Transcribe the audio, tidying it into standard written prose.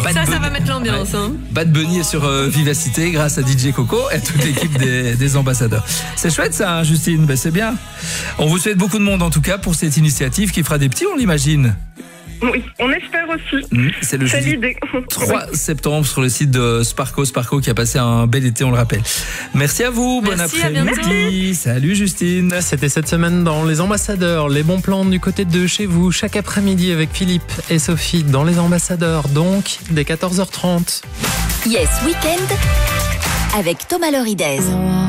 Ça va mettre l'ambiance. Ouais. Hein. Bad Bunny est sur Vivacité grâce à DJ Coco et à toute l'équipe des ambassadeurs. C'est chouette ça, hein, Justine, c'est bien. On vous souhaite beaucoup de monde en tout cas pour cette initiative qui fera des petits, on l'imagine. Oui, on espère aussi. C'est le C'est jeudi l'idée. 3 septembre sur le site de Sparco qui a passé un bel été, on le rappelle. Merci à vous, bon Merci, à après-midi. Salut Justine. C'était cette semaine dans Les Ambassadeurs, les bons plans du côté de chez vous, chaque après-midi avec Philippe et Sophie dans Les Ambassadeurs, donc dès 14h30. Yes Weekend avec Thomas Loridez.